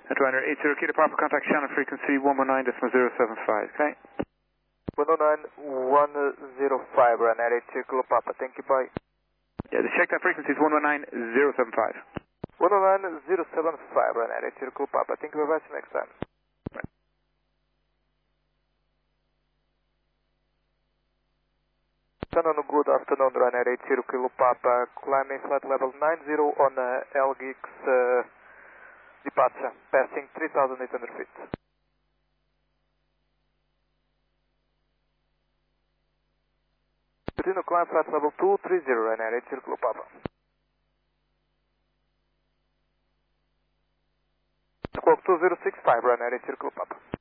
Ryanair 80 Kilo Papa, contact channel frequency 119.075, okay? 109.105, Ryanair 80 Kilo Papa, thank you, bye. Yeah, the check that frequency is 119.075. 109.075, Ryanair 80 Kilo Papa, thank you very much, next time. Good afternoon, Ryanair 80 Kilo Papa, climbing flight level 90 on LGX departure, passing 3,800 feet. Continue climb flight level 230, Ryanair 80 Kilo Papa. Squawk 2065, Ryanair 80 Kilo Papa.